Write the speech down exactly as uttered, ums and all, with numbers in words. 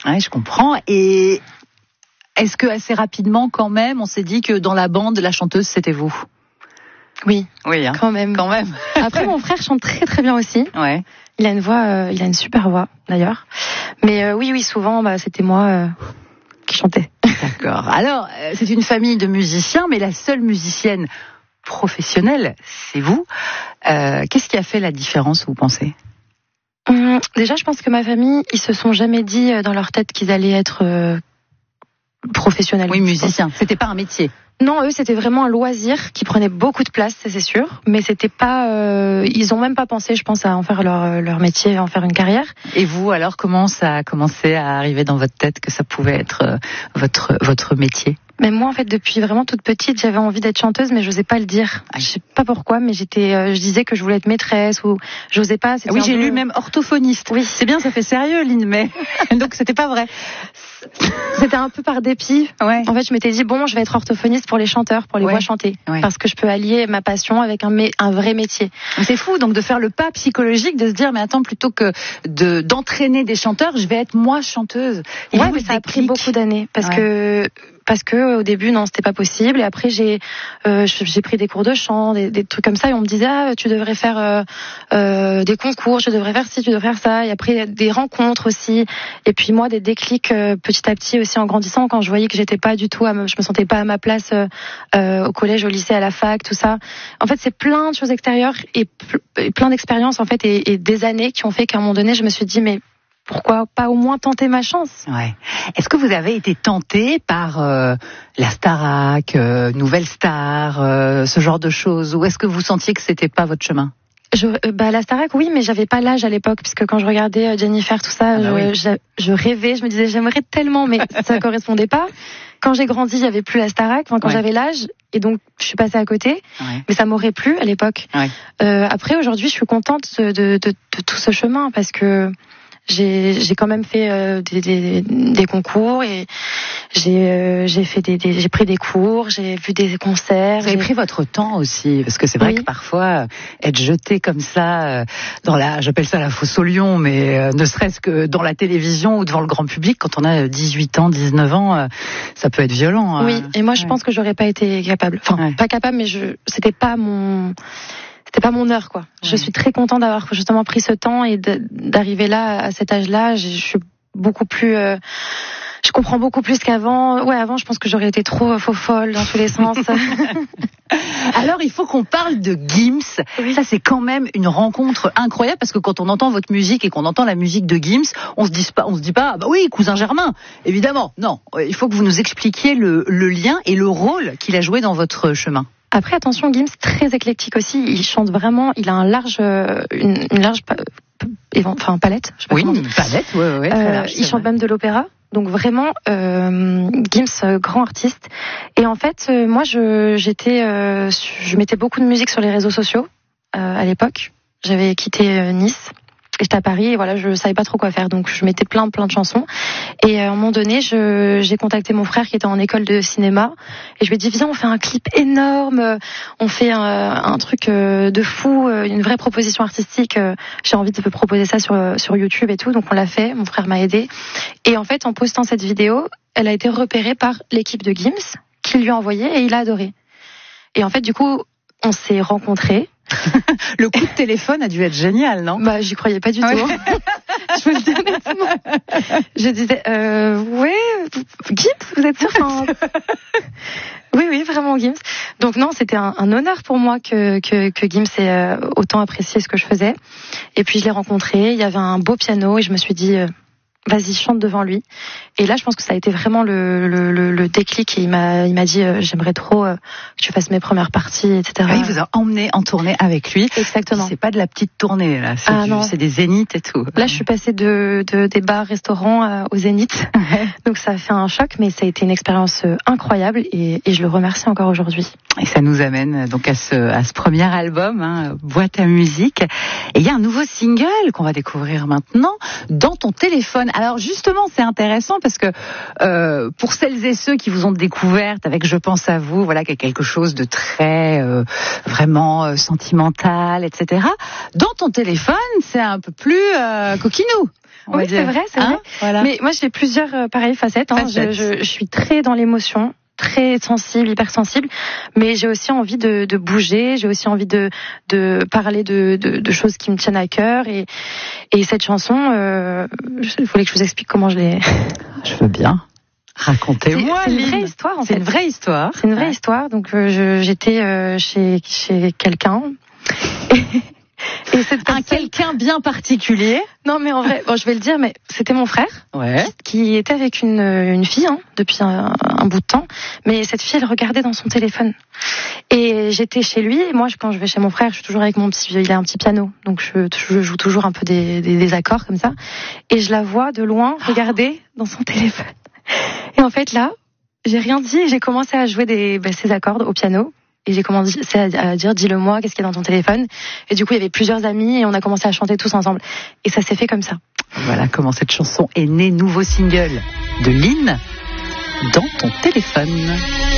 Ouais, je comprends. Et est-ce que assez rapidement, quand même, on s'est dit que dans la bande, la chanteuse, c'était vous? Oui, oui, hein. quand même. Quand même. Après, mon frère chante très très bien aussi. Ouais. Il a une voix, euh, il a une super voix d'ailleurs. Mais euh, oui, oui, souvent, bah, c'était moi euh, qui chantais. D'accord. Alors, euh, c'est une famille de musiciens, mais la seule musicienne professionnelle, c'est vous. Euh, qu'est-ce qui a fait la différence, vous pensez? Hum, déjà, je pense que ma famille, ils se sont jamais dit dans leur tête qu'ils allaient être euh, professionnels. Oui, musiciens. C'était pas un métier. Non, eux, c'était vraiment un loisir qui prenait beaucoup de place, c'est sûr. Mais c'était pas, euh, ils ont même pas pensé, je pense, à en faire leur leur métier, à en faire une carrière. Et vous, alors, comment ça a commencé à arriver dans votre tête que ça pouvait être euh, votre votre métier? Mais moi, en fait, depuis vraiment toute petite, j'avais envie d'être chanteuse, mais j'osais pas le dire. Je sais pas pourquoi, mais j'étais, euh, je disais que je voulais être maîtresse ou j'osais pas. Ah oui, j'ai peu... lu même orthophoniste. Oui, c'est bien, ça fait sérieux, Lynn, mais donc c'était pas vrai. C'était un peu par dépit. Ouais. En fait, je m'étais dit bon, je vais être orthophoniste pour les chanteurs, pour les ouais. voix chantées, ouais. parce que je peux allier ma passion avec un mé- un vrai métier. Mais c'est fou, donc de faire le pas psychologique, de se dire mais attends, plutôt que de d'entraîner des chanteurs, je vais être moi chanteuse. Et ouais, mais ça a pris beaucoup d'années parce ouais. que parce que au début non, c'était pas possible. Et après j'ai euh, j'ai pris des cours de chant, des, des trucs comme ça, et on me disait ah tu devrais faire euh, euh, des concours, tu devrais faire ci, tu devrais faire ça. Et après des rencontres aussi. Et puis moi des déclics euh, petit à petit aussi en grandissant, quand je voyais que j'étais pas du tout, à me, je me sentais pas à ma place euh, euh, au collège, au lycée, à la fac, tout ça. En fait c'est plein de choses extérieures et, pl- et plein d'expériences en fait et, et des années qui ont fait qu'à un moment donné je me suis dit mais pourquoi pas au moins tenter ma chance? Ouais. Est-ce que vous avez été tenté par euh, la Starac, euh, Nouvelle Star, euh, ce genre de choses, ou est-ce que vous sentiez que c'était pas votre chemin? Je, bah la Starac oui, mais j'avais pas l'âge à l'époque, puisque quand je regardais Jennifer tout ça, ah bah je, oui. je, je rêvais, je me disais j'aimerais tellement, mais ça correspondait pas. Quand j'ai grandi, il y avait plus la Starac, enfin, quand ouais. j'avais l'âge, et donc je suis passée à côté, ouais. mais ça m'aurait plu à l'époque. Ouais. Euh, après aujourd'hui, je suis contente de, de, de, de tout ce chemin parce que j'ai j'ai quand même fait euh, des, des des concours et j'ai euh, j'ai fait des, des j'ai pris des cours, j'ai vu des concerts. Vous avez j'ai... pris votre temps aussi, parce que c'est vrai oui. que parfois être jeté comme ça dans la, j'appelle ça la fosse au lion, mais euh, ne serait-ce que dans la télévision ou devant le grand public, quand on a dix-huit ans, dix-neuf ans, euh, ça peut être violent. Oui, euh... et moi je ouais. pense que j'aurais pas été capable, enfin ouais. pas capable, mais je c'était pas mon C'était pas mon heure, quoi. Ouais. Je suis très contente d'avoir justement pris ce temps et de, d'arriver là, à cet âge-là. Je suis beaucoup plus, euh, je comprends beaucoup plus qu'avant. Ouais, avant, je pense que j'aurais été trop faux folle dans tous les sens. Alors, il faut qu'on parle de Gims. Oui. Ça, c'est quand même une rencontre incroyable parce que quand on entend votre musique et qu'on entend la musique de Gims, on se dit pas, on se dit pas, bah oui, cousin Germain. Évidemment, non. Il faut que vous nous expliquiez le, le lien et le rôle qu'il a joué dans votre chemin. Après, attention, Gims, très éclectique aussi. Il chante vraiment, il a un large, une, une large, enfin, palette. Je sais pas oui, comment une palette, ouais, ouais, très large. Euh, il chante vrai. Même de l'opéra. Donc vraiment, euh, Gims, grand artiste. Et en fait, euh, moi, je, j'étais, euh, je mettais beaucoup de musique sur les réseaux sociaux euh, à l'époque. J'avais quitté euh, Nice. Et j'étais à Paris et voilà, je savais pas trop quoi faire, donc je mettais plein plein de chansons. Et à un moment donné, je, j'ai contacté mon frère qui était en école de cinéma et je lui ai dit viens, on fait un clip énorme, on fait un, un truc de fou, une vraie proposition artistique. J'ai envie de proposer ça sur sur YouTube et tout, donc on l'a fait. Mon frère m'a aidé. Et en fait, en postant cette vidéo, elle a été repérée par l'équipe de Gims qui lui a envoyé et il a adoré. Et en fait, du coup, on s'est rencontrés. Le coup de téléphone a dû être génial, non? Bah, j'y croyais pas du ouais. tout. Je me le dis honnêtement. Je disais, euh, ouais, Gims, vous êtes sûr? Enfin... Oui, oui, vraiment Gims. Donc non, c'était un, un honneur pour moi que que, que Gims ait euh, autant apprécié ce que je faisais. Et puis je l'ai rencontré. Il y avait un beau piano et je me suis dit. Euh, Vas-y, chante devant lui. Et là, je pense que ça a été vraiment le, le, le, le déclic. Et il m'a, il m'a dit, euh, j'aimerais trop euh, que tu fasses mes premières parties, et cetera. Ah, il vous a emmené en tournée avec lui. Exactement. C'est pas de la petite tournée, là. C'est, ah, du, non. c'est des zéniths et tout. Là, je suis passée de, de des bars, restaurants euh, aux zéniths. Ouais. Donc, ça a fait un choc, mais ça a été une expérience euh, incroyable. Et, et je le remercie encore aujourd'hui. Et ça nous amène donc à ce, à ce premier album, hein, Boîte à musique. Et il y a un nouveau single qu'on va découvrir maintenant. Dans ton téléphone. téléphone. Alors justement, c'est intéressant parce que euh, pour celles et ceux qui vous ont découverte avec Je pense à vous, voilà, qu'il y a quelque chose de très euh, vraiment euh, sentimental, et cetera. Dans ton téléphone, c'est un peu plus euh, coquinou. Oui, c'est vrai, c'est hein vrai. Voilà. Mais moi, j'ai plusieurs euh, pareilles facettes. Hein. Je, je, je suis très dans l'émotion, très sensible, hypersensible, mais j'ai aussi envie de, de bouger, j'ai aussi envie de, de parler de, de, de choses qui me tiennent à cœur. Et, et cette chanson, euh, il fallait que je vous explique comment je l'ai. Je veux bien. Racontez-moi. C'est une vraie histoire, en fait. C'est une vraie histoire. C'est une vraie ouais. histoire. Donc, euh, je, j'étais euh, chez, chez quelqu'un. Et cette personne... Un quelqu'un bien particulier. Non, mais en vrai, bon, je vais le dire, mais c'était mon frère. Ouais. Qui était avec une, une fille, hein, depuis un, un bout de temps. Mais cette fille, elle regardait dans son téléphone. Et j'étais chez lui. Et moi, quand je vais chez mon frère, je suis toujours avec mon petit, il a un petit piano. Donc, je, je joue toujours un peu des, des, des accords comme ça. Et je la vois de loin regarder dans son téléphone. Et en fait, là, j'ai rien dit. J'ai commencé à jouer des, bah, ces accords au piano. Et j'ai commencé à dire, dis-le-moi, qu'est-ce qu'il y a dans ton téléphone? Et du coup, il y avait plusieurs amis et on a commencé à chanter tous ensemble. Et ça s'est fait comme ça. Voilà comment cette chanson est née, nouveau single de Lynn, Dans ton téléphone.